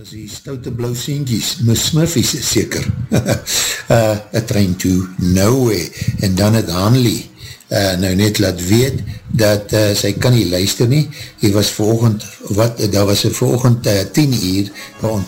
was die stoute blauw seentjies, Miss Smurfies seker, A Train to Nowhere, en dan het Hanley nou net laat weet, dat sy kan nie luister nie, daar was volgend 10 uur,